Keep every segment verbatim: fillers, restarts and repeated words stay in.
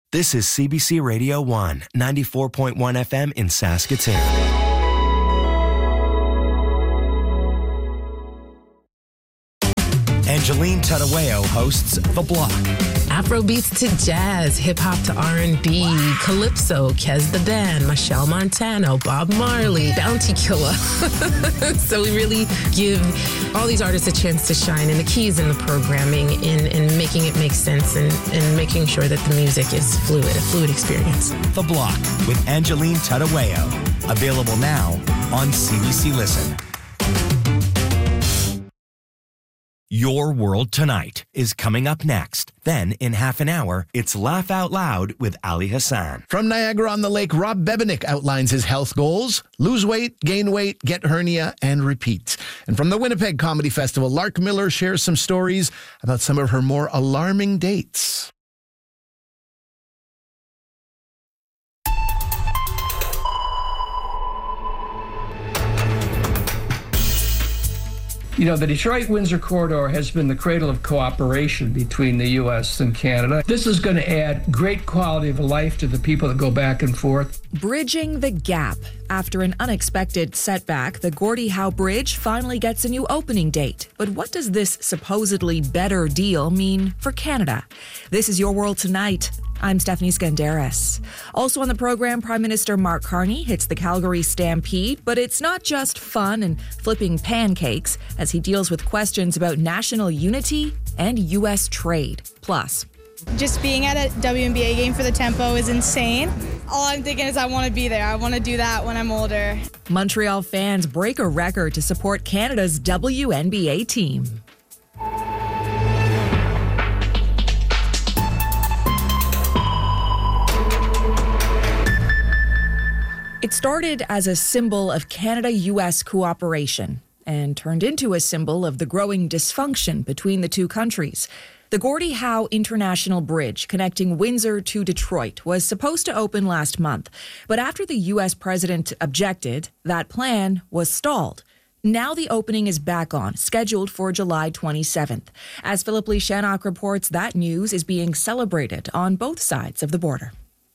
This is C B C Radio one, ninety-four point one F M in Saskatoon. Angeline Tadaweo hosts The Block. Afrobeats to jazz, hip-hop to R and B, Calypso, Kez the Dan, Michelle Montano, Bob Marley, Bounty Killer. So we really give all these artists a chance to shine, and the key is in the programming, in, in making it make sense, and, and making sure that the music is fluid, a fluid experience. The Block with Angeline Tadaweo. Available now on C B C Listen. Your World Tonight is coming up next. Then, in half an hour, it's Laugh Out Loud with Ali Hassan. From Niagara-on-the-Lake, Rob Bebenick outlines his health goals: lose weight, gain weight, get hernia, and repeat. And from the Winnipeg Comedy Festival, Lark Miller shares some stories about some of her more alarming dates. You know, the Detroit-Windsor corridor has been the cradle of cooperation between the U S and Canada. This is going to add great quality of life to the people that go back and forth. Bridging the gap. After an unexpected setback, the Gordie Howe Bridge finally gets a new opening date. But what does this supposedly better deal mean for Canada? This is Your World Tonight. I'm Stephanie Skandaris. Also on the program, Prime Minister Mark Carney hits the Calgary Stampede, but it's not just fun and flipping pancakes as he deals with questions about national unity and U S trade. Plus, just being at a W N B A game for the Tempo is insane. All I'm thinking is I want to be there. I want to do that when I'm older. Montreal fans break a record to support Canada's W N B A team. It started as a symbol of Canada-U S cooperation and turned into a symbol of the growing dysfunction between the two countries. The Gordie Howe International Bridge connecting Windsor to Detroit was supposed to open last month, but after the U S president objected, that plan was stalled. Now the opening is back on, scheduled for July twenty-seventh. As Philip Lee Shannock reports, that news is being celebrated on both sides of the border.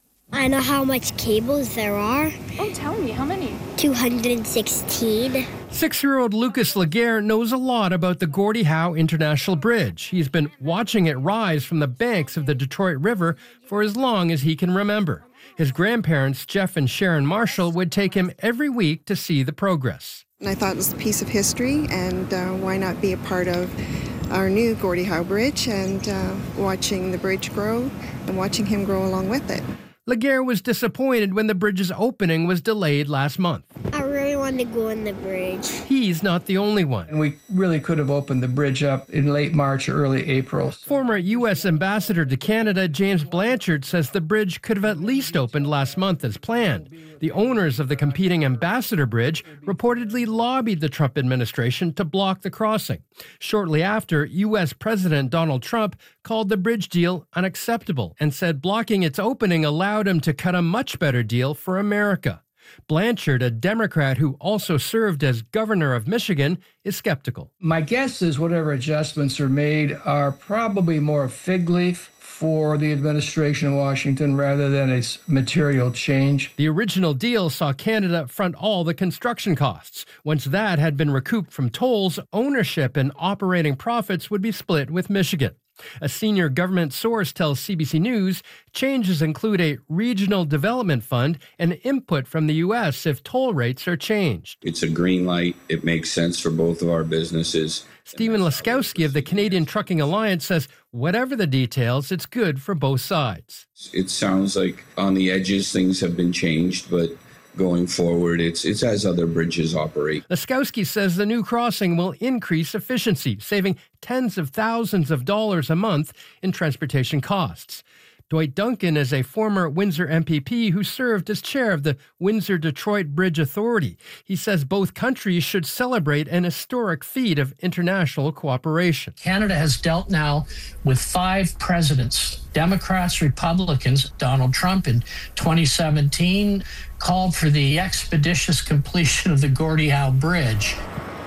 I know how much cables there are. Oh, tell me, how many? two hundred sixteen. Six-year-old Lucas Laguerre knows a lot about the Gordie Howe International Bridge. He's been watching it rise from the banks of the Detroit River for as long as he can remember. His grandparents, Jeff and Sharon Marshall, would take him every week to see the progress. I thought it was a piece of history, and uh, why not be a part of our new Gordie Howe Bridge and uh, watching the bridge grow and watching him grow along with it. Laguerre was disappointed when the bridge's opening was delayed last month. I really want to go on the bridge. He's not the only one. And we really could have opened the bridge up in late March or early April. Former U S Ambassador to Canada, James Blanchard, says the bridge could have at least opened last month as planned. The owners of the competing Ambassador Bridge reportedly lobbied the Trump administration to block the crossing. Shortly after, U S President Donald Trump called the bridge deal unacceptable and said blocking its opening allowed him to cut a much better deal for America. Blanchard, a Democrat who also served as governor of Michigan, is skeptical. My guess is whatever adjustments are made are probably more a fig leaf for the administration in Washington rather than a material change. The original deal saw Canada front all the construction costs. Once that had been recouped from tolls, ownership and operating profits would be split with Michigan. A senior government source tells C B C News changes include a regional development fund and input from the U S if toll rates are changed. It's a green light. It makes sense for both of our businesses. Stephen Laskowski of the Canadian Trucking Alliance says whatever the details, it's good for both sides. It sounds like on the edges things have been changed, but going forward, it's it's as other bridges operate. Laskowski says the new crossing will increase efficiency, saving tens of thousands of dollars a month in transportation costs. Dwight Duncan is a former Windsor M P P who served as chair of the Windsor-Detroit Bridge Authority. He says both countries should celebrate an historic feat of international cooperation. Canada has dealt now with five presidents, Democrats, Republicans. Donald Trump in twenty seventeen called for the expeditious completion of the Gordie Howe Bridge.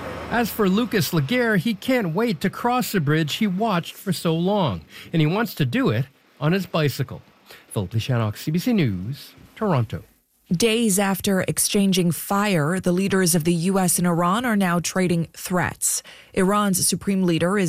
As for Lucas Laguerre, he can't wait to cross the bridge he watched for so long, and he wants to do it on his bicycle. Phil Pleshanok, C B C News, Toronto. Days after exchanging fire, the leaders of the U S and Iran are now trading threats. Iran's supreme leader is